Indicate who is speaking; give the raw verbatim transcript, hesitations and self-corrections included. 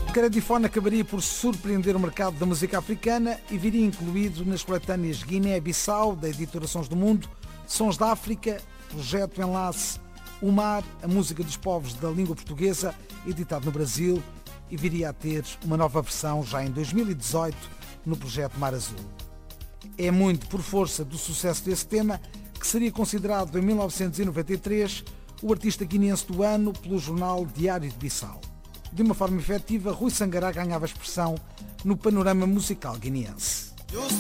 Speaker 1: Credifone acabaria por surpreender o mercado da música africana e viria incluído nas coletâneas Guiné-Bissau, da editora Sons do Mundo, Sons da África, Projeto Enlace, O Mar, a música dos povos da língua portuguesa, editado no Brasil, e viria a ter uma nova versão já em dois mil e dezoito no projeto Mar Azul. É muito por força do sucesso desse tema que seria considerado em mil novecentos e noventa e três o artista guineense do ano pelo jornal Diário de Bissau. De uma forma efetiva, Rui Sangará ganhava expressão no panorama musical guineense.